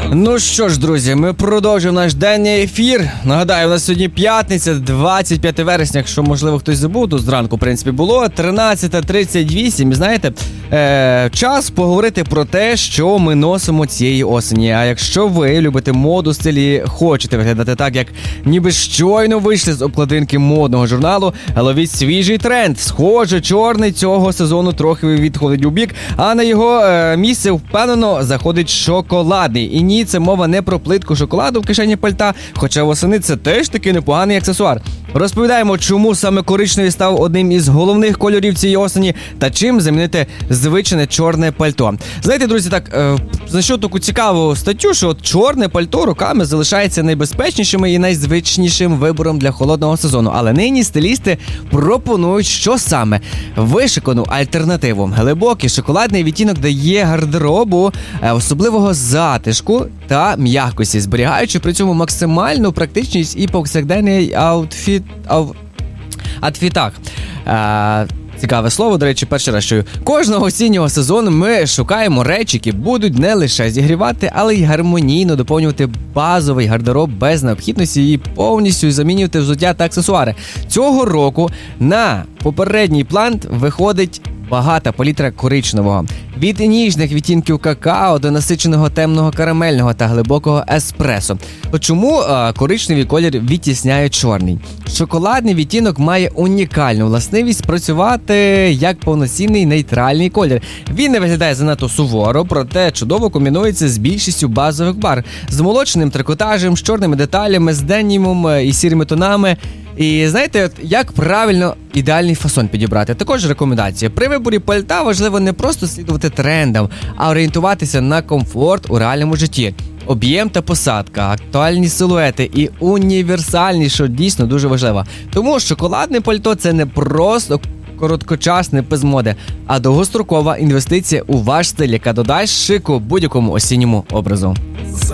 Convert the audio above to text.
Ну що ж, друзі, ми продовжуємо наш денний ефір. Нагадаю, у нас сьогодні п'ятниця, 25 вересня, якщо, можливо, хтось забув, то зранку, в принципі, було 13:38. Знаєте, час поговорити про те, що ми носимо цієї осені. А якщо ви любите моду, стилі, хочете виглядати так, як ніби щойно вийшли з обкладинки модного журналу, ловіть свіжий тренд. Схоже, чорний цього сезону трохи відходить у бік, а на його місце впевнено заходить шоколадний. І ні, це мова не про плитку шоколаду в кишені пальта, хоча восени це теж таки непоганий аксесуар. Розповідаємо, чому саме коричневий став одним із головних кольорів цієї осені та чим замінити звичне чорне пальто. Знаєте, друзі, так, знайшов таку цікаву статтю, що от чорне пальто роками залишається найбезпечнішим і найзвичнішим вибором для холодного сезону. Але нині стилісти пропонують, що саме? Вишикану альтернативу. Глибокий шоколадний відтінок дає гардеробу особливого затишку та м'якості, зберігаючи при цьому максимальну практичність і повсякденний аутфітах. Цікаве слово, до речі, перший раз чую. Кожного осіннього сезону ми шукаємо речі, які будуть не лише зігрівати, але й гармонійно доповнювати базовий гардероб без необхідності і повністю замінювати взуття та аксесуари. Цього року на попередній план виходить багата палітра коричневого. Від ніжних відтінків какао до насиченого темного карамельного та глибокого еспресо. От чому коричневий колір відтісняє чорний? Шоколадний відтінок має унікальну властивість працювати як повноцінний нейтральний колір. Він не виглядає занадто суворо, проте чудово комбінується з більшістю базових барв. З молочним трикотажем, з чорними деталями, з денімом і сірими тонами. І знаєте, як правильно ідеальний фасон підібрати? Також рекомендація. При виборі пальта важливо не просто слідувати трендам, а орієнтуватися на комфорт у реальному житті. Об'єм та посадка, актуальні силуети і універсальність, що дійсно дуже важливо. Тому шоколадне пальто – це не просто короткочасне без моди, а довгострокова інвестиція у ваш стиль, яка додасть шику будь-якому осінньому образу.